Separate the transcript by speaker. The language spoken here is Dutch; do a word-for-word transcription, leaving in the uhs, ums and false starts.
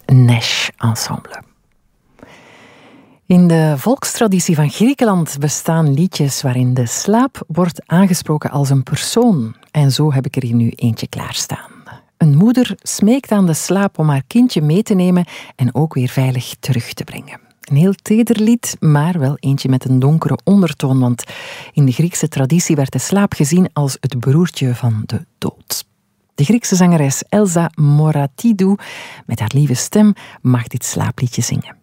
Speaker 1: Nesh Ensemble. In de volkstraditie van Griekenland bestaan liedjes waarin de slaap wordt aangesproken als een persoon. En zo heb ik er hier nu eentje klaarstaan. Een moeder smeekt aan de slaap om haar kindje mee te nemen en ook weer veilig terug te brengen. Een heel teder lied, maar wel eentje met een donkere ondertoon, want in de Griekse traditie werd de slaap gezien als het broertje van de dood. De Griekse zangeres Elsa Moratidou met haar lieve stem mag dit slaapliedje zingen.